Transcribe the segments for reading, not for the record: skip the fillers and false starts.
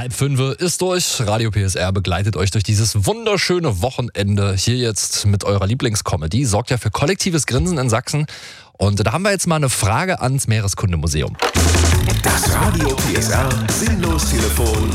4:30 ist durch. Radio PSR begleitet euch durch dieses wunderschöne Wochenende. Hier jetzt mit eurer Lieblingscomedy. Sorgt ja für kollektives Grinsen in Sachsen. Und da haben wir jetzt mal eine Frage ans Meereskundemuseum. Das Radio PSR Sinnlos-Telefon.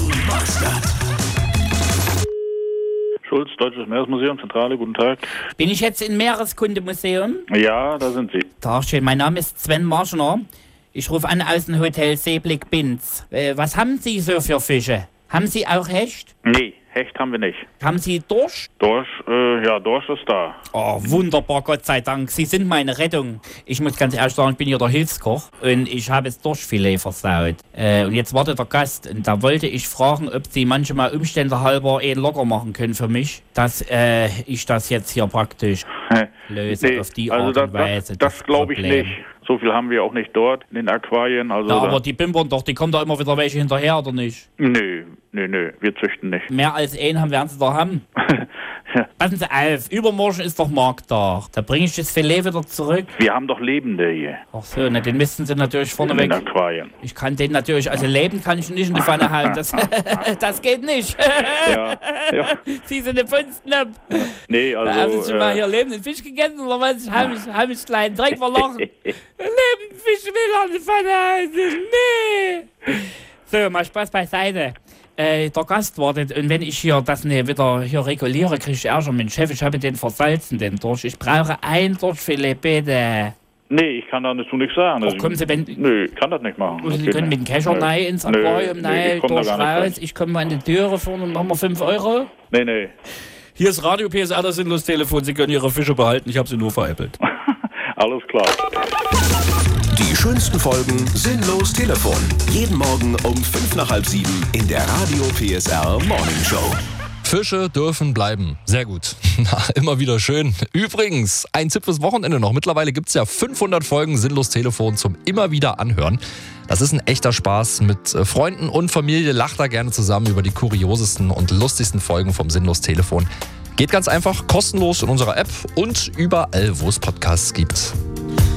Schulz, Deutsches Meeresmuseum, Zentrale, guten Tag. Bin ich jetzt im Meereskundemuseum? Ja, da sind Sie. Tagchen, mein Name ist Sven Marschner. Ich rufe an aus dem Hotel Seeblick Binz. Was haben Sie so für Fische? Haben Sie auch Hecht? Nee, Hecht haben wir nicht. Haben Sie Dorsch? Dorsch, Dorsch ist da. Oh, wunderbar, Gott sei Dank. Sie sind meine Rettung. Ich muss ganz ehrlich sagen, ich bin hier der Hilfskoch und ich habe das Dorschfilet versaut. Und jetzt wartet der Gast und da wollte ich fragen, ob Sie manchmal Umstände halber locker machen können für mich, dass ich das jetzt hier praktisch löse auf die Art und Weise. Das glaube ich nicht. So viel haben wir auch nicht dort in den Aquarien. Also ja, aber die bimbern doch, die kommen da immer wieder welche hinterher, oder nicht? Nö, wir züchten nicht. Mehr als einen werden sie da haben. Ja. Passen Sie auf, übermorgen ist doch Markttag. Da bringe ich das Filet wieder zurück. Wir haben doch Lebende hier. Ach so, na, den müssten Sie natürlich vorne weg. In den Aquarien. Ich kann den natürlich, also leben kann ich nicht in die Pfanne halten. Das geht nicht. Ja. Sie sind eine Pfunsten ab. Nee, also... Haben Sie schon mal hier lebenden Fisch gegessen oder was? Hab ich kleinen Dreck verloren. Lebenden Fisch will an die Pfanne halten. Nee. So, mal Spaß beiseite. Der Gast wartet und wenn ich hier das wieder hier reguliere, kriege ich Ärger mit dem Chef. Ich habe den versalzen, den Dorsch. Ich brauche ein Dorschfilet, bitte. Nee, ich kann dazu nichts sagen. Ach, kommen Sie, Nö, ich kann das nicht machen. Sie können mit dem Kescher rein ins Aquarium, Dorsch raus. Ich komme mal an die Türe vorne und machen wir 5 Euro. Nee. Hier ist Radio PSR, das Sinnlos-Telefon. Sie können Ihre Fische behalten, ich habe sie nur veräppelt. Alles klar. Die schönsten Folgen Sinnlos-Telefon. Jeden Morgen um 6:55 in der Radio PSR Morning Show. Fische dürfen bleiben. Sehr gut. Immer wieder schön. Übrigens, ein Tipp fürs Wochenende noch. Mittlerweile gibt es ja 500 Folgen Sinnlos-Telefon zum immer wieder anhören. Das ist ein echter Spaß. Mit Freunden und Familie lacht da gerne zusammen über die kuriosesten und lustigsten Folgen vom Sinnlos-Telefon. Geht ganz einfach kostenlos in unserer App und überall, wo es Podcasts gibt.